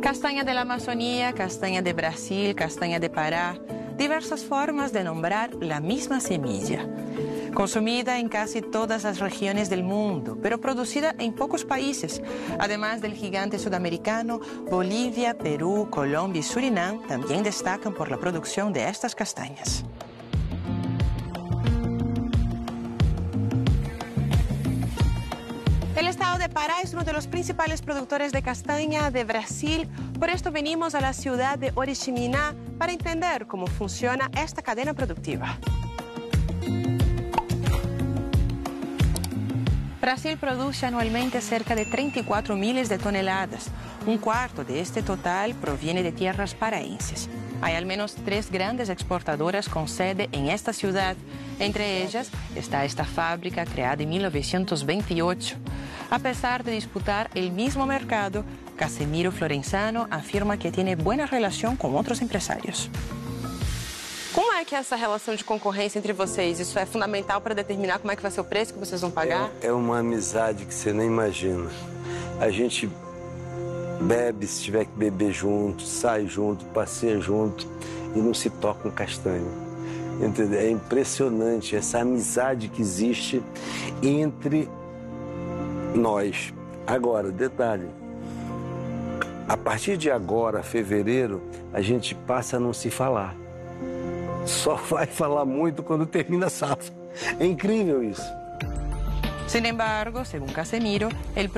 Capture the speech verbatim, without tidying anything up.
Castanha da Amazônia, castanha de Brasil, castanha de Pará, diversas formas de nombrar la misma semilla. Consumida en casi todas las regiones del mundo, pero producida en pocos países. Además del gigante sudamericano, Bolivia, Perú, Colombia y Surinam también destacan por la producción de estas castañas. El estado de Pará es uno de los principales productores de castaña de Brasil, por esto venimos a la ciudad de Oriximiná para entender cómo funciona esta cadena productiva. Brasil produce anualmente cerca de treinta y cuatro miles de toneladas. Un cuarto de este total proviene de tierras paraenses. Hay al menos tres grandes exportadoras con sede en esta ciudad. Entre ellas está esta fábrica creada en mil novecientos veintiocho. A pesar de disputar el mismo mercado, Casemiro Florenzano afirma que tiene buena relación con otros empresarios. Como é que é essa relação de concorrência entre vocês? Isso é fundamental para determinar como é que vai ser o preço que vocês vão pagar? É, é uma amizade que você nem imagina. A gente bebe se tiver que beber junto, sai junto, passeia junto e não se toca um castanho. Entendeu? É impressionante essa amizade que existe entre nós. Agora, detalhe, a partir de agora, fevereiro, a gente passa a não se falar. Só vai falar muito quando termina a safra. É incrível isso. Sin embargo, según Casemiro, el